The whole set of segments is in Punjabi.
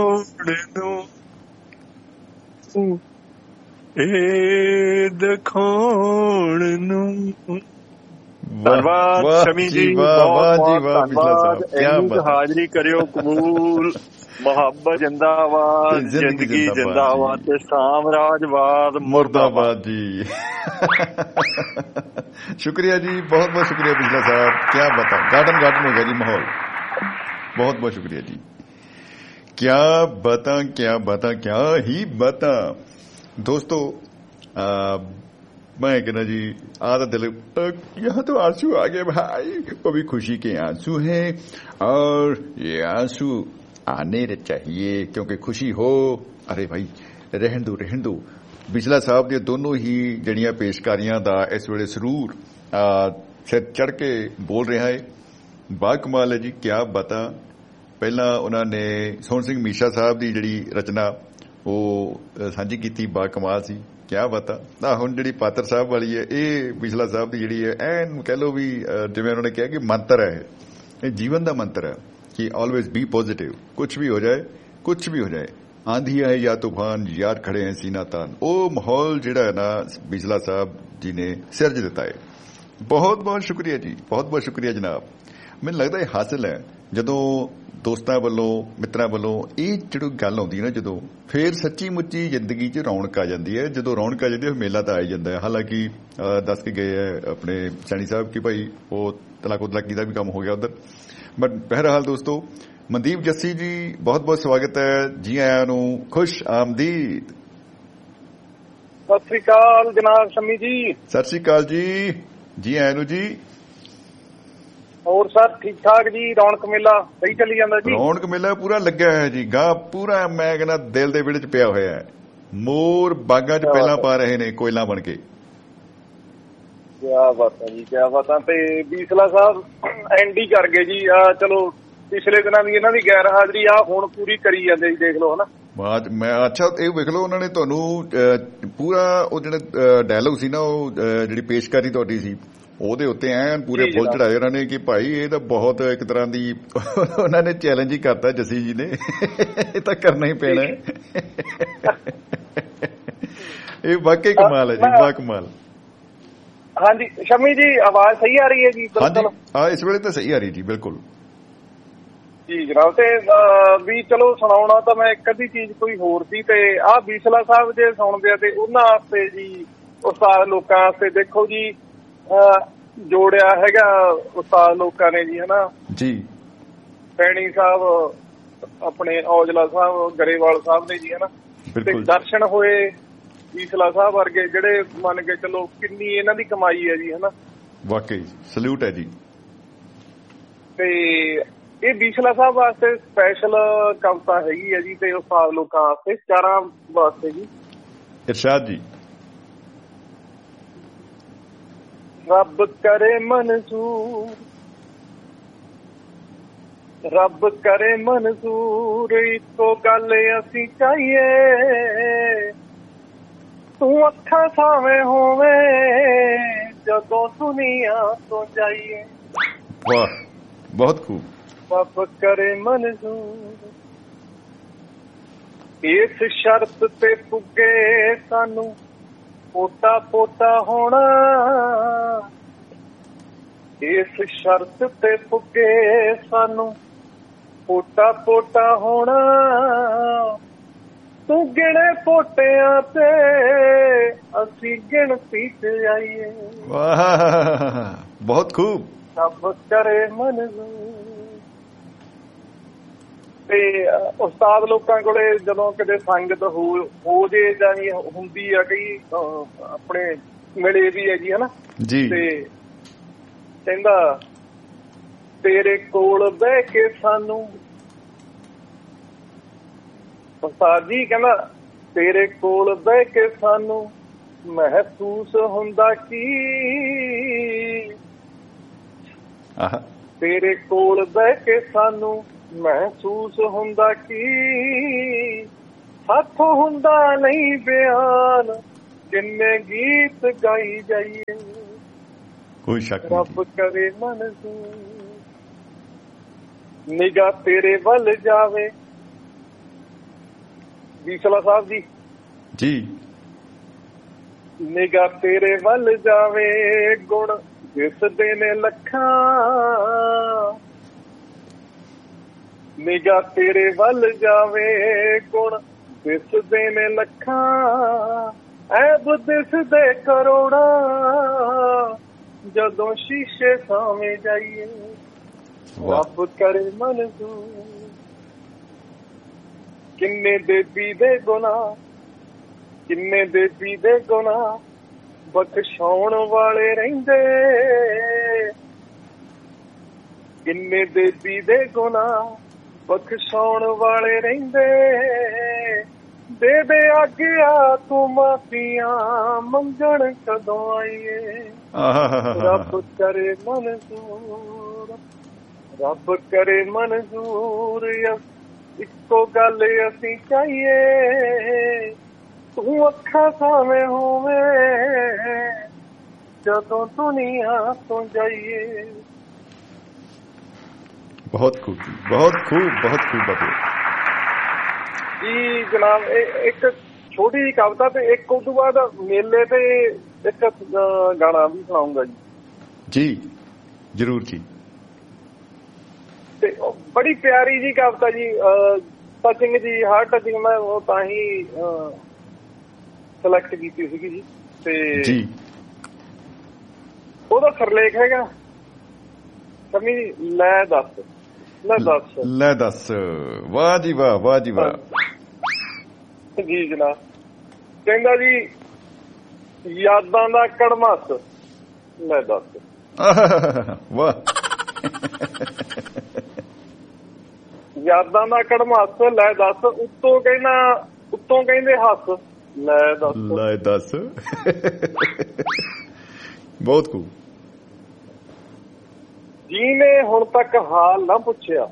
ਇਹ ਦਿਖਾਉਣ ਨੂੰ। ਧੰਨਵਾਦ ਸ਼ਮੀ ਜੀ, ਬਹੁਤ ਬਹੁਤ ਧੰਨਵਾਦ। ਹਾਜ਼ਰੀ ਕਰਿਓ ਕਬੂਲ। ਮੁਹੱਬਤ ਜਿੰਦਾਬਾਦ, ਜ਼ਿੰਦਗੀ ਜਿੰਦਾਬਾਦ ਤੇ ਸਾਮਰਾਜਵਾਦ ਮੁਰਦਾਬਾਦ ਜੀ। ਸ਼ੁਕਰੀਆ ਜੀ, ਬਹੁਤ ਬਹੁਤ ਸ਼ੁਕਰੀਆ ਬਿਜਲਾ ਸਾਹਿਬ। ਕਿਆ ਬਤਾ, ਗਾਰਡਨ ਹੋ ਗਿਆ ਜੀ ਮਾਹੌਲ। ਬਹੁਤ ਬਹੁਤ ਸ਼ੁਕਰੀਆ ਜੀ। ਕਿਆ ਬਤਾ ਕਿਆ ਹੀ ਬਤਾ। दोस्तों मैं कहना जी आधा दिल यहाँ तो आंसू आ गए भाई, वो भी खुशी के आंसू हैं और ये आंसू आने चाहिए क्योंकि खुशी हो। अरे भाई रहन दो। बिजला साहब दी दोनों ही जड़ियां पेशकारियां दा इस वेले सरूर सिर चढ़ के बोल रहा है। बाकमाल है जी, क्या बता। पहला उन्होंने सोहन सिंह मीशा साहब दी जड़ी रचना ਉਹ ਸਾਂਝੀ ਕੀਤੀ, ਬਾ ਕਮਾਲ ਸੀ। ਕਿਆ ਬਤਾ। ਹੁਣ ਜਿਹੜੀ ਪਾਤਰ ਸਾਹਿਬ ਵਾਲੀ ਹੈ, ਇਹ ਬਿਜਲਾ ਸਾਹਿਬ ਦੀ ਜਿਹੜੀ ਹੈ ਐਨ ਕਹਿ ਲਓ ਵੀ ਜਿਵੇਂ ਉਹਨਾਂ ਨੇ ਕਿਹਾ ਕਿ ਮੰਤਰ ਹੈ, ਇਹ ਜੀਵਨ ਦਾ ਮੰਤਰ ਹੈ ਕਿ ਆਲਵੇਜ਼ ਬੀ ਪੋਜ਼ਿਟਿਵ। ਕੁਛ ਵੀ ਹੋ ਜਾਏ, ਆਂधी ਆਏ ਜਾਂ ਤੂਫਾਨ, ਯਾਰ ਖੜੇ ਹੈ ਸੀਨਾ ਤਾਨ। ਉਹ ਮਾਹੌਲ ਜਿਹੜਾ ਹੈ ਨਾ ਬਿਜਲਾ ਸਾਹਿਬ ਜੀ ਨੇ ਸਿਰਜ ਦਿੱਤਾ ਹੈ। ਬਹੁਤ ਬਹੁਤ ਸ਼ੁਕਰੀਆ ਜੀ, ਬਹੁਤ ਬਹੁਤ ਸ਼ੁਕਰੀਆ ਜਨਾਬ। ਮੈਨੂੰ ਲੱਗਦਾ ਇਹ ਹਾਸਿਲ ਹੈ ਜਦੋਂ ਦੋਸਤਾਂ ਵੱਲੋਂ, ਮਿੱਤਰਾਂ ਵੱਲੋਂ ਇਹ ਜਿਹੜੀ ਗੱਲ ਆਉਂਦੀ ਹੈ ਨਾ, ਜਦੋਂ ਫੇਰ ਸੱਚੀ ਮੁੱਚੀ ਜ਼ਿੰਦਗੀ 'ਚ ਰੌਣਕ ਆ ਜਾਂਦੀ ਹੈ। ਜਦੋਂ ਰੌਣਕ ਆ ਜਾਂਦੀ ਹੈ ਮੇਲਾ ਤਾਂ ਆ ਹੀ ਜਾਂਦਾ ਹੈ। ਹਾਲਾਂਕਿ ਦੱਸ ਕੇ ਗਏ ਹੈ ਆਪਣੇ ਸੈਣੀ ਸਾਹਿਬ ਕਿ ਭਾਈ ਉਹ ਤਲਾਕੀ ਦਾ ਵੀ ਕੰਮ ਹੋ ਗਿਆ ਉੱਧਰ। ਬਟ ਬਹਿਰਹਾਲ ਦੋਸਤੋ, ਮਨਦੀਪ ਜੱਸੀ ਜੀ ਬਹੁਤ ਬਹੁਤ ਸਵਾਗਤ ਹੈ ਜੀ, ਆਇਆਂ ਨੂੰ, ਖੁਸ਼ ਆਮਦੀਦ। ਸਤਿ ਸ੍ਰੀ ਅਕਾਲ ਜਨਾਬ ਸ਼ਮੀ ਜੀ। ਸਤਿ ਸ੍ਰੀ ਅਕਾਲ ਜੀ ਆਇਆਂ ਨੂੰ ਜੀ। ਹੋਰ ਸਰ ਠੀਕ ਠਾਕ ਜੀ? ਰੌਣਕ ਮੇਲਾ ਸਹੀ ਚੱਲੀ ਜਾਂਦਾ ਜੀ? ਰੌਣਕ ਮੇਲਾ ਪੂਰਾ ਲੱਗਿਆ ਹੋਇਆ ਜੀ, ਗਾਹ ਪੂਰਾ ਮੈਂ ਕਹਿੰਦਾ ਦਿਲ ਦੇ ਵਿਹੜੇ 'ਚ ਪਿਆ ਹੋਇਆ ਹੈ। ਮੋਰ ਬਾਗਾਂ 'ਚ ਪਹਿਲਾਂ ਪਾ ਰਹੇ ਨੇ ਕੋਇਲਾਂ ਬਣ ਕੇ। ਕਿਆ ਬਾਤਾਂ ਜੀ, ਕਿਆ ਬਾਤਾਂ। ਤੇ ਬੀਸਲਾ ਸਾਹਿਬ ਐਂਡੀ ਕਰ ਗਏ ਜੀ। ਚਲੋ ਪਿਛਲੇ ਦਿਨਾਂ ਦੀ ਇਹਨਾਂ ਦੀ ਗੈਰ ਹਾਜ਼ਰੀ ਹੁਣ ਪੂਰੀ ਕਰੀ ਜਾਂਦੇ ਜੀ, ਦੇਖ ਲਓ ਹਨਾ। ਮੈਂ ਅੱਛਾ ਇਹ ਵੇਖ ਲਓ, ਉਹਨਾਂ ਨੇ ਤੁਹਾਨੂੰ ਪੂਰਾ ਉਹ ਜਿਹੜਾ ਡਾਇਲੋਗ ਸੀ ਨਾ, ਉਹ ਜਿਹੜੀ ਪੇਸ਼ਕਾਰੀ ਤੁਹਾਡੀ ਸੀ ਉਹਦੇ ਉੱਤੇ ਐਨ ਪੂਰੇ ਫੁੱਲ ਚੜਾਏ ਉਹਨਾਂ ਨੇ ਕਿ ਭਾਈ ਇਹ ਤਾਂ ਬਹੁਤ ਇੱਕ ਤਰ੍ਹਾਂ ਦੀ ਉਹਨਾਂ ਨੇ ਚੈਲੰਜ ਹੀ ਕਰਤਾ ਜੱਸੀ ਜੀ ਨੇ, ਇਹ ਤਾਂ ਕਰਨਾ ਹੀ ਪੈਣਾ। ਇਹ ਵਾਕਈ ਕਮਾਲ ਹੈ ਜੀ, ਬਾ ਕਮਾਲ। ਹਾਂਜੀ ਸ਼ਮੀ ਜੀ, ਆਵਾਜ਼ ਸਹੀ ਆ ਰਹੀ ਹੈ ਜੀ? ਹਾਂਜੀ ਇਸ ਵੇਲੇ ਤਾਂ ਸਹੀ ਆ ਰਹੀ ਜੀ, ਬਿਲਕੁਲ ਜੀ ਜਨਾਬ। ਤੇ ਵੀ ਚਲੋ ਸੁਣਾਉਣਾ ਤਾਂ ਮੈਂ ਇੱਕ ਅੱਧੀ ਚੀਜ਼ ਕੋਈ ਹੋਰ ਸੀ। ਤੇ ਆਹ ਬੀਸਲਾ ਸਾਹਿਬ ਜੇ ਸੁਣਦੇ ਆ ਤੇ ਉਹਨਾਂ ਵਾਸਤੇ ਜੀ, ਉਸਤਾਦ ਲੋਕਾਂ ਵਾਸਤੇ ਦੇਖੋ ਜੀ, ਜੋੜਿਆ ਹੈਗਾ ਉਸਤਾਦ ਲੋਕਾਂ ਨੇ ਜੀ ਹਨਾ ਜੀ। ਪੈਣੀ ਸਾਹਿਬ, ਆਪਣੇ ਔਜਲਾ ਸਾਹਿਬ, ਗਰੇਵਾਲ ਸਾਹਿਬ ਨੇ ਜੀ ਹਨਾ, ਤੇ ਦਰਸ਼ਨ ਹੋਏ ਬੀਸਲਾ ਸਾਹਿਬ ਵਰਗੇ ਜਿਹੜੇ ਮੰਨ ਕੇ ਚਲੋ ਕਿੰਨੀ ਇਹਨਾਂ ਦੀ ਕਮਾਈ ਹੈ ਜੀ ਹਨਾ। ਵਾਕਈ ਸਲੂਟ ਹੈ ਜੀ। ਤੇ ਇਹ ਬੀਸਲਾ ਸਾਹਿਬ ਵਾਸਤੇ ਸਪੈਸ਼ਲ ਕਵਿਤਾ ਹੈਗੀ ਹੈ ਜੀ, ਤੇ ਉਸਤਾਦ ਲੋਕਾਂ ਵਾਸਤੇ, ਚਾਰਾਂ ਵਾਸਤੇ ਜੀ। ਇਰਸ਼ਾਦ ਜੀ। ਰੱਬ ਕਰੇ ਮਨਜ਼ੂਰ ਇੱਕੋ ਗੱਲ ਅਸੀਂ ਚਾਹੀਏ, ਤੂੰ ਅੱਖਾਂ ਸਾਵੇਂ ਹੋਵੇ ਜਦੋਂ ਦੁਨੀਆ ਤੋਂ ਜਾਈਏ। ਵਾਹ, ਬਹੁਤ ਖੂਬ। ਰੱਬ ਕਰੇ ਮਨਜ਼ੂਰ ਇਸ ਸ਼ਰਤ ਤੇ ਪੁੱਗੇ ਸਾਨੂੰ ਪੋਟਾ ਪੋਟਾ ਹੋਣਾ, ਇਸ ਸ਼ਰਤ ਤੇ ਪੁੱਗੇ ਸਾਨੂੰ ਪੋਟਾ ਪੋਟਾ ਹੋਣਾ, ਤੂੰ ਗਿਣੇ ਪੋਟਿਆਂ ਤੇ ਅਸੀਂ ਗਿਣਤੀ ਚ ਆਈਏ। ਵਾਹ, ਬਹੁਤ ਖੂਬ। ਰੱਬ ਕਰੇ ਮਨਜ਼ੂਰ। ਤੇ ਉਸਤਾਦ ਲੋਕਾਂ ਕੋਲੇ ਜਦੋਂ ਕਿਤੇ ਸੰਗਤ ਹੋ ਜੇ ਜਾਂ ਹੁੰਦੀ ਆ, ਕਈ ਆਪਣੇ ਮਿਲੇ ਵੀ ਹੈ ਜੀ ਹਨਾ ਜੀ। ਤੇ ਕਹਿੰਦਾ ਤੇਰੇ ਕੋਲ ਬਹਿ ਕੇ ਸਾਨੂੰ, ਉਸਤਾਦ ਜੀ ਕਹਿੰਦਾ ਤੇਰੇ ਕੋਲ ਬਹਿ ਕੇ ਸਾਨੂੰ ਮਹਿਸੂਸ ਹੁੰਦਾ ਕੀ, ਤੇਰੇ ਕੋਲ ਬਹਿ ਕੇ ਸਾਨੂੰ ਮਹਿਸੂਸ ਹੁੰਦਾ ਕੀ, ਸਾਥੋਂ ਹੁੰਦਾ ਨਹੀਂ ਬਿਆਨ ਜਿੰਨੇ ਗੀਤ ਗਾਈ ਜਾਈਏ। ਕੋਈ ਸ਼ੱਕ ਨਹੀਂ। ਰੱਬ ਕਰੇ ਮਨਜ਼ੂਰ ਨਿਗਾਹ ਤੇਰੇ ਵੱਲ ਜਾਵੇ, ਬੀਸਲਾ ਸਾਹਿਬ ਜੀ ਜੀ। ਨਿਗਾਹ ਤੇਰੇ ਵੱਲ ਜਾਵੇ ਗੁਣ ਦਿਸਦੇ ਨੇ ਲੱਖਾਂ, ਨਿਗਾਹ ਤੇਰੇ ਵੱਲ ਜਾਵੇ ਗੁਣ ਦਿਸਦੇ ਨੇ ਲੱਖਾਂ, ਐਬ ਦਿਸਦੇ ਕਰੋੜਾਂ ਜਦੋਂ ਸ਼ੀਸ਼ੇ ਸਾਹਮਣੇ ਜਾਈਏ, ਰੱਬ ਕਰੇ ਮਨਜ਼ੂਰ। ਕਿੰਨੇ ਦੇਵੀ ਦੇ ਗੁਨਾਹ, ਕਿੰਨੇ ਦੇਵੀ ਦੇ ਗੁਨਾਹ ਬਖਸ਼ਾਉਣ ਵਾਲੇ ਰਹਿੰਦੇ, ਕਿੰਨੇ ਦੇਵੀ ਦੇ ਗੁਨਾਹ ਬਖਸ਼ਾਉਣ ਵਾਲੇ ਰਹਿੰਦੇ, ਦੇ ਦੇ ਆਗਿਆ ਤੂੰ ਮਾਫੀਆਂ ਮੰਗਣ ਕਦੋਂ ਆਈਏ, ਰੱਬ ਕਰੇ ਮਨਜ਼ੂਰ, ਰੱਬ ਕਰੇ ਮਨਜ਼ੂਰ। ਇੱਕੋ ਗੱਲ ਅਸੀਂ ਚਾਹੀਏ, ਤੂੰ ਅੱਖਾਂ ਸਾਹਮਣੇ ਹੋਵੇ ਜਦੋਂ ਦੁਨੀਆ ਤੋਂ ਜਾਈਏ। ਬਹੁਤ ਖੂਬ, ਬਹੁਤ ਖੂਬ, ਬਹੁਤ ਖੂਬ ਬਾਬੂ ਜੀ ਜਨਾਬ। ਇੱਕ ਛੋਟੀ ਜਿਹੀ ਕਵਿਤਾ ਤੇ ਇੱਕ ਉਸ ਤੋਂ ਬਾਅਦ ਮੇਲੇ ਤੇ ਇੱਕ ਗਾਣਾ ਵੀ ਸੁਣਾਉਂਗਾ ਜੀ। ਜੀ ਜ਼ਰੂਰ ਜੀ। ਤੇ ਬੜੀ ਪਿਆਰੀ ਜੀ ਕਵਿਤਾ ਜੀ, ਟਚਿੰਗ ਜੀ, ਹਾਰਟ ਟਚਿੰਗ। ਮੈਂ ਉਹ ਤਾਂ ਹੀ ਸਿਲੈਕਟ ਕੀਤੀ ਸੀਗੀ ਜੀ। ਤੇ ਜੀ ਉਹਦਾ ਸਰਲੇਖ ਹੈਗਾ ਸਮੀ ਲੈ ਦੱਸ, ਲੈ ਦੱਸ, ਲੈ ਦੱਸ। ਵਾਹ ਜੀ ਵਾਹ, ਵਾਹ ਜੀ ਵਾਹ। ਜੀ ਜਨਾਬ। ਕਹਿੰਦਾ ਜੀ ਯਾਦਾਂ ਦਾ ਕੜਮਾਸ, ਲੈ ਦੱਸ। ਵਾਹ। ਯਾਦਾਂ ਦਾ ਕੜਮਾਸ, ਲੈ ਦੱਸ। ਉੱਤੋਂ ਕਹਿੰਦਾ, ਉੱਤੋਂ ਕਹਿੰਦੇ ਹੱਸ, ਲੈ ਦੱਸ, ਲੈ ਦੱਸ। ਬਹੁਤ ਖੂਬ। ਜੀ ਨੇ ਹੁਣ ਤੱਕ ਹਾਲ ਨਾ ਪੁੱਛਿਆ।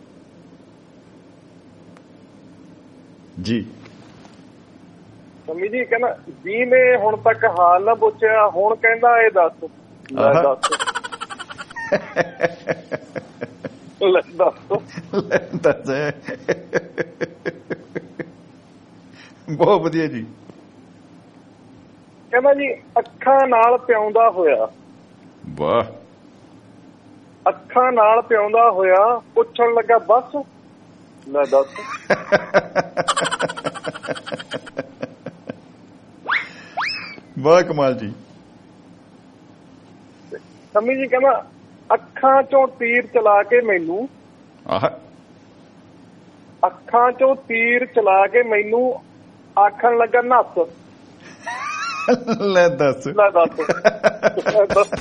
ਜੀ ਸਮੀ ਜੀ ਕਹਿੰਦਾ ਜੀ ਨੇ ਹੁਣ ਤੱਕ ਹਾਲ ਨਾ ਪੁੱਛਿਆ, ਹੁਣ ਕਹਿੰਦਾ ਇਹ ਦੱਸ, ਲੈ ਦੱਸ, ਲੈ ਦੱਸ, ਦੱਸ। ਬਹੁਤ ਵਧੀਆ ਜੀ। ਕਹਿੰਦਾ ਜੀ ਅੱਖਾਂ ਨਾਲ ਪਿਆਉਂਦਾ ਹੋਇਆ, ਵਾਹ। ਅੱਖਾਂ ਨਾਲ ਪਿਆਉਂਦਾ ਹੋਇਆ ਪੁੱਛਣ ਲੱਗਾ ਬਸ, ਲੈ ਦੱਸ। ਵਾਹ ਕਮਾਲ ਜੀ। ਸਮੀ ਜੀ ਕਹਿੰਦਾ ਅੱਖਾਂ ਚੋਂ ਤੀਰ ਚਲਾ ਕੇ ਮੈਨੂੰ, ਅੱਖਾਂ ਚੋਂ ਤੀਰ ਚਲਾ ਕੇ ਮੈਨੂੰ ਆਖਣ ਲੱਗਾ ਨੱਸ, ਲੈ ਦੱਸ, ਲੈ ਦੱਸ।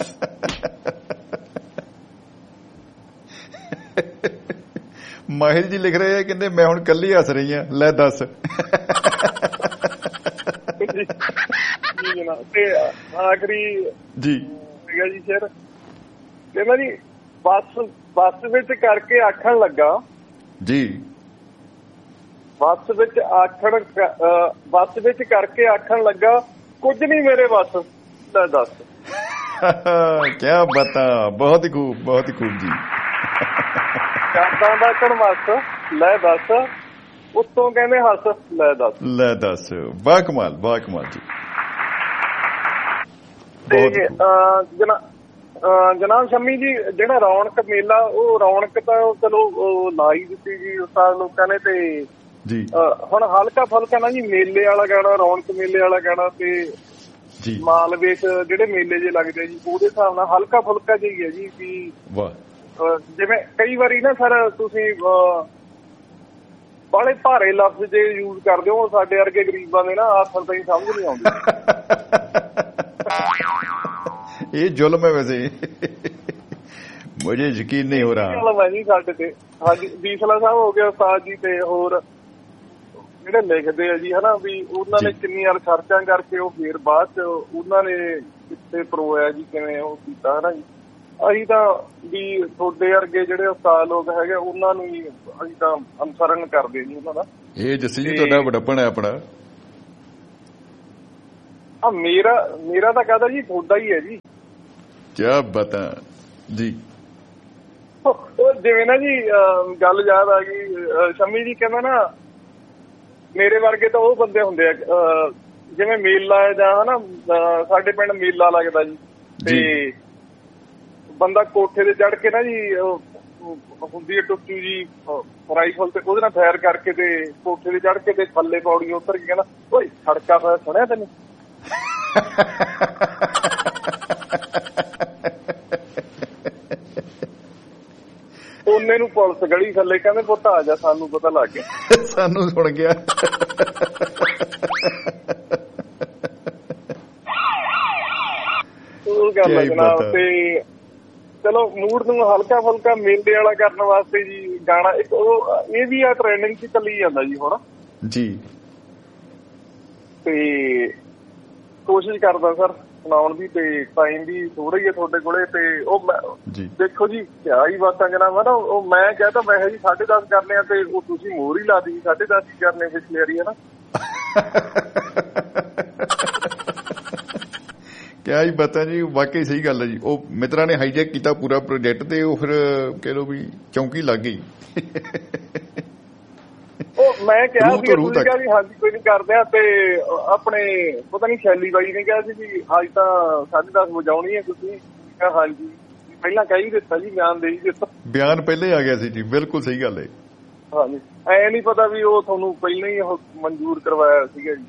ਮਾਹਿਰ ਜੀ ਲਿਖ ਰਹੇ ਆ, ਕਹਿੰਦੇ ਮੈਂ ਹੁਣ ਕੱਲੀ ਹੱਸ ਰਹੀ ਹਾਂ, ਲੈ ਦੱਸ। ਜੀ ਜਨਾਬ। ਤੇ ਆਖਰੀ ਜੀ ਸੀਗਾ ਜੀ ਸ਼ੇਰ, ਕਹਿੰਦਾ ਜੀ ਬੱਸ ਵਿੱਚ ਕਰਕੇ ਆਖਣ ਲੱਗਾ, ਜੀ ਬੱਸ ਵਿੱਚ ਕਰਕੇ ਆਖਣ ਲੱਗਾ ਕੁਝ ਨਹੀਂ ਮੇਰੇ ਬਸ, ਲੈ ਦੱਸ। ਕਿਆ ਬਤਾ। ਬਹੁਤ ਹੀ ਖੂਬ, ਬਹੁਤ ਹੀ ਖੂਬ ਜੀ। ਯਾਦਾਂ ਦਾ ਕੜਮਾਸ, ਲੈ ਦੱਸ। ਉੱਤੋਂ ਕਹਿੰਦੇ ਹੱਸ, ਲੈ ਦੱਸ, ਲੈ ਦੱਸ। ਵਾਹ ਕਮਾਲ, ਵਾਹ ਕਮਾਲ ਜੀ। ਤੇ ਜਨਾਬ ਸ਼ਮੀ ਜੀ ਜਿਹੜਾ ਰੌਣਕ ਮੇਲਾ, ਉਹ ਰੌਣਕ ਤਾਂ ਚਲੋ ਲਾ ਹੀ ਦਿੱਤੀ ਜੀ ਉਸਤਾਦ ਲੋਕਾਂ ਨੇ। ਤੇ ਜੀ ਹੁਣ ਹਲਕਾ ਫੁਲਕਾ ਨਾ ਜੀ ਮੇਲੇ ਵਾਲਾ ਗਾਣਾ, ਰੌਣਕ ਮੇਲੇ ਵਾਲਾ ਗਾਣਾ ਤੇ ਜੀ ਮਾਲਵੇ ਚ ਜਿਹੜੇ ਮੇਲੇ ਜੇ ਲੱਗਦੇ ਜੀ, ਉਹਦੇ ਹਿਸਾਬ ਨਾਲ ਹਲਕਾ ਫੁਲਕਾ ਜਿਹੀ ਹੈ ਜੀ। ਵੀ ਵਾਹ। ਜਿਵੇਂ ਕਈ ਵਾਰੀ ਨਾ ਸਰ ਤੁਸੀਂ ਬਾਲੇ ਭਾਰੇ ਲਫ਼ਜ਼ ਜੇ ਯੂਜ਼ ਕਰਦੇ ਹੋ, ਸਾਡੇ ਵਰਗੇ ਗਰੀਬਾਂ ਦੇ ਨਾ ਆਖਰ ਤਾਂ ਹੀ ਸਮਝ ਨਹੀਂ ਆਉਂਦੀ। ਇਹ ਜ਼ੁਲਮ ਹੈ ਵੈਸੇ, ਮੁਝੇ ਯਕੀਨ ਨਹੀਂ ਹੋ ਰਹਾ। ਜ਼ੁਲਮ ਹੈ ਜੀ ਸਾਡੇ ਤੇ। ਹਾਂਜੀ ਬੀਸਲਾ ਸਾਹਿਬ ਹੋ ਗਿਆ ਉਸਤਾਦ ਜੀ, ਤੇ ਹੋਰ ਜਿਹੜੇ ਲਿਖਦੇ ਆ ਜੀ ਹਨਾ, ਵੀ ਉਹਨਾਂ ਨੇ ਕਿੰਨੀਆਂ ਰਿਸਰਚਾਂ ਕਰਕੇ ਉਹ ਫੇਰ ਬਾਅਦ ਚ ਉਹਨਾਂ ਨੇ ਕਿੱਥੇ ਪਰੋਇਆ ਜੀ, ਕਿਵੇਂ ਉਹ ਕੀਤਾ ਹਨਾ ਜੀ। ਅਸੀਂ ਤਾਂ ਵੀ ਤੁਹਾਡੇ ਵਰਗੇ ਜਿਹੜੇ ਉਸਤਾਦ ਲੋਕ ਹੈਗੇ ਉਹਨਾਂ ਨੂੰ ਹੀ ਅਸੀਂ ਤਾਂ ਅਨੁਸਰਨ ਕਰਦੇ ਜੀ ਉਹਨਾਂ ਦਾ। ਇਹ ਜੱਸੀ ਜੀ ਤੁਹਾਡਾ ਵਡੱਪਣ ਹੈ ਆਪਣਾ। ਮੇਰਾ ਤਾਂ ਕਹਦਾ ਜੀ ਤੁਹਾਡਾ ਹੀ ਹੈ ਜੀ। ਕਿਆ ਬਤਾ ਜੀ। ਜਿਵੇਂ ਨਾ ਜੀ ਗੱਲ ਯਾਦ ਆ ਗਈ, ਸ਼ਮੀ ਜੀ ਕਹਿੰਦਾ ਨਾ ਮੇਰੇ ਵਰਗੇ ਤਾਂ ਉਹ ਬੰਦੇ ਹੁੰਦੇ ਆ ਜਿਵੇਂ ਮੇਲਾ ਜਾਂ ਹਨਾ ਸਾਡੇ ਪਿੰਡ ਮੇਲਾ ਲੱਗਦਾ ਜੀ ਤੇ ਬੰਦਾ ਕੋਠੇ ਤੇ ਚੜ੍ਹ ਕੇ ਨਾ ਜੀ ਹੁੰਦੀ ਹੈ ਟੁੱਟੀ ਜੀ ਰਾਈਫਲ ਤੇ ਉਹਦੇ ਨਾਲ ਫਾਇਰ ਕਰਕੇ ਤੇ ਕੋਠੇ ਤੇ ਚੜ੍ਹ ਕੇ ਤੇ ਥੱਲੇ ਪੌੜੀਆਂ ਉੱਤਰ ਕੇ ਕਹਿੰਦਾ ਓਏ ਸੜਕਾ ਹੋਇਆ ਸੁਣਿਆ ਤੈਨੂੰ। ਉਹਨੇ ਨੂੰ ਪੁਲਿਸ ਗਲੀ ਥੱਲੇ ਕਹਿੰਦੇ ਪੁੱਤ ਆ ਜਾ ਸਾਨੂੰ ਪਤਾ ਲੱਗ ਗਿਆ ਸਾਨੂੰ ਸੁਣ ਗਿਆ। ਉਹ ਗੱਲ ਹੈ ਜਨਾਬ। ਤੇ ਚਲੋ ਮੂਡ ਨੂੰ ਹਲਕਾ ਫੁਲਕਾ ਮੇਲੇ ਵਾਲਾ ਕਰਨ ਵਾਸਤੇ ਜੀ ਗਾਣਾ ਇੱਕ ਉਹ ਇਹ ਵੀ ਆ ਟ੍ਰੈਂਡਿੰਗ ਚ ਚੱਲੀ ਜਾਂਦਾ ਜੀ ਹੁਣ ਜੀ। ਤੇ ਕੋਸ਼ਿਸ਼ ਕਰਦਾ ਸਰ ਸੁਣਾਉਣ ਦੀ ਤੇ ਟਾਈਮ ਵੀ ਥੋੜਾ ਹੀ ਹੈ ਤੁਹਾਡੇ ਕੋਲੇ ਤੇ ਉਹ ਦੇਖੋ ਜੀ ਕਿਆ ਹੀ ਬਾਤਾਂ ਜਨਾਬ ਨਾ ਉਹ ਮੈਂ ਕਹਿਤਾ ਮੈਂ ਜੀ 10:30 ਕਰਨੇ ਆ ਤੇ ਉਹ ਤੁਸੀਂ ਮੋਹਰ ਹੀ ਲਾ ਦਿੱਤੀ 10:30 ਹੀ ਕਰਨੇ ਪਿਛਲੇ ਵਾਰੀ ਹੈ ਨਾ। ਕਿਆ ਹੀ ਪਤਾ ਜੀ ਵਾਕਈ ਸਹੀ ਗੱਲ ਹੈ ਜੀ। ਉਹ ਮਿੱਤਰਾਂ ਨੇ ਹਾਈਜੈਕ ਕੀਤਾ ਪੂਰਾ ਪ੍ਰੋਜੈਕਟ ਤੇ ਉਹ ਫਿਰ ਕਹਿ ਲਓ ਵੀ ਚੌਂਕੀ ਲੱਗ ਗਈ। ਉਹ ਮੈਂ ਕਿਹਾ ਸੀ ਤੁਸੀਂ ਕਿਹਾ ਵੀ ਹਾਂਜੀ ਕੋਈ ਨੀ ਕਰਦੇ ਆ ਤੇ ਆਪਣੇ ਪਤਾ ਨੀ ਸ਼ੈਲੀ ਬਾਈ ਨੇ ਕਿਹਾ ਸੀ ਵੀ ਅੱਜ ਤਾਂ 10:30 ਵਜਾਉਣੀ ਹੈ ਤੁਸੀਂ ਕਿਹਾ ਹਾਂਜੀ ਪਹਿਲਾਂ ਕਹਿ ਦਿੱਤਾ ਜੀ ਬਿਆਨ ਦੇ ਹੀ ਦਿੱਤਾ। ਬਿਆਨ ਪਹਿਲੇ ਆ ਗਿਆ ਸੀ ਜੀ ਬਿਲਕੁਲ ਸਹੀ ਗੱਲ ਹੈ। ਹਾਂਜੀ ਐ ਨੀ ਪਤਾ ਵੀ ਉਹ ਤੁਹਾਨੂੰ ਪਹਿਲਾਂ ਹੀ ਉਹ ਮਨਜ਼ੂਰ ਕਰਵਾਇਆ ਸੀਗਾ ਜੀ